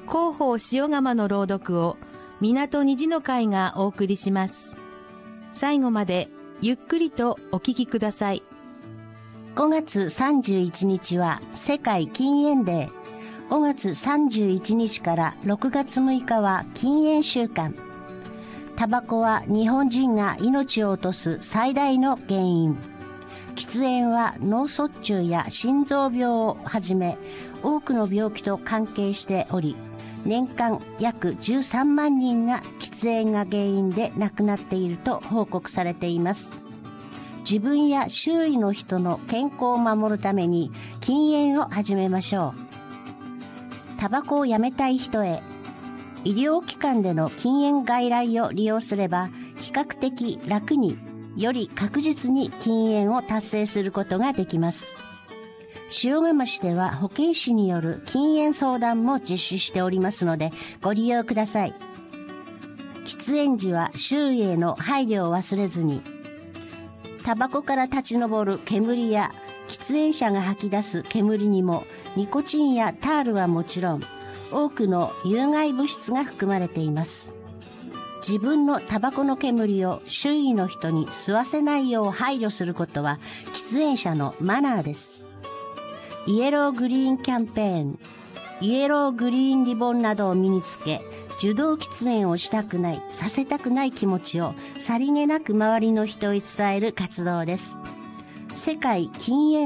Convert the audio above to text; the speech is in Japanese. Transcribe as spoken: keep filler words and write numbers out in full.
広報塩釜の朗読を港虹の会がお送りします。最後までゆっくりとお聞きください。 ごがつさんじゅういちにちは世界禁煙デー。ごがつさんじゅういちにちからろくがつむいかは禁煙週間。タバコは日本人が命を落とす最大の原因。喫煙は脳卒中や心臓病をはじめ多くの病気と関係しており、年間約じゅうさんまんにんが喫煙が原因で亡くなっていると報告されています。自分や周囲の人の健康を守るために禁煙を始めましょう。タバコをやめたい人へ、医療機関での禁煙外来を利用すれば比較的楽により確実に禁煙を達成することができます。塩釜市では保健師による禁煙相談も実施しておりますのでご利用ください。喫煙時は周囲への配慮を忘れずに、タバコから立ち上る煙や喫煙者が吐き出す煙にもニコチンやタールはもちろん多くの有害物質が含まれています。自分のタバコの煙を周囲の人に吸わせないよう配慮することは喫煙者のマナーです。イエローグリーンキャンペーン、イエローグリーンリボンなどを身につけ、受動喫煙をしたくない、させたくない気持ちをさりげなく周りの人に伝える活動です。世界禁煙